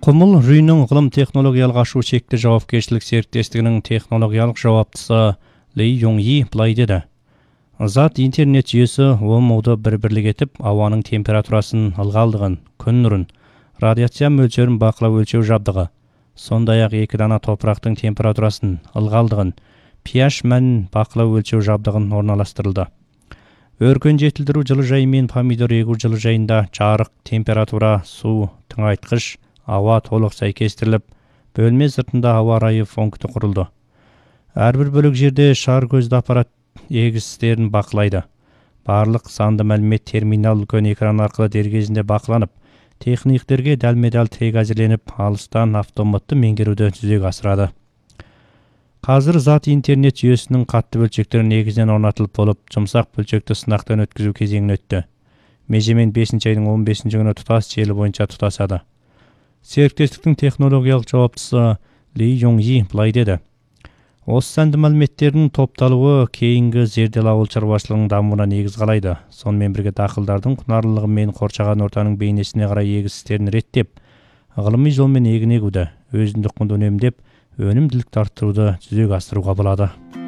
Құмыл Рүйнің ғылым технологиялық ашу шекті жауапкершілік серіктестігінің технологиялық жауаптысы Ли Юңйи былай деді. Зат интернет жүйесі ОМУ-ды бір-бірлік етіп, ауаның температурасын, ылғалдығын, күн нұрын, радиация мөлшерін бақылау өлшеу жабдығы, сондай-ақ 2 дана топырақтың температурасын, ылғалдығын, pH мәнін бақылау өлшеу жабдығын орналастырылды. Өркен жетілдіру жылыжайы мен помидор егу жылыжайында жарық, температура, су, тыңайтқыш, ауа толық сәйкестіріліп, бөлме сыртында ауа райы пункті құрылды. Әрбір бөлік жерде шар көзді аппарат егістерін бақылайды. Барлық санды мәлімет терминал үлкен экран арқылы дер кезінде бақыланып, техниктерге дәлме-дәл тірек әзірленіп, алыстан автоматты меңгеруді жүзеге асырады. Қазір зат интернет жүйесінің қатты бөлшектері негізінен орнатылып болып, жұмсақ бөлшекті сынақтан өткізу кезеңін өтті. Межемен 5 айдың 15 күні тұтас желі бойынша тұтасады. Серіктестіктің технологиялық жауаптысы Ли Юңйи былай деді. Осы сәнді мәліметтердің топталуы кейінгі зерделі ауыл шаруашылығының дамуына негіз қалайды. Сонымен бірге дақылдардың құнарлылығы мен қоршаған ортаның бейнесіне қарай егіс істерін реттеп, ғылыми жолмен егін егуді, өзіндік құнды үнемдеп, өнімділікті арттыруды жүзеге асыруға болады.